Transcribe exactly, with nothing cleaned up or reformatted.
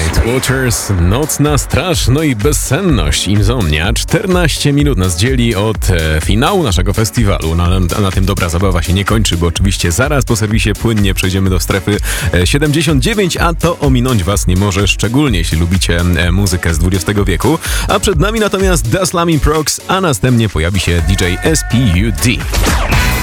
White Waters, Nocna Straż, no i Bezsenność, Insomnia. czternaście minut nas dzieli od e, finału naszego festiwalu. Na, na, na tym dobra zabawa się nie kończy, bo oczywiście zaraz po serwisie płynnie przejdziemy do strefy e, siedemdziesiąt dziewięć, a to ominąć was nie może, szczególnie jeśli lubicie e, muzykę z dwudziestego wieku. A przed nami natomiast The Slamming Progs, a następnie pojawi się D J S P U D.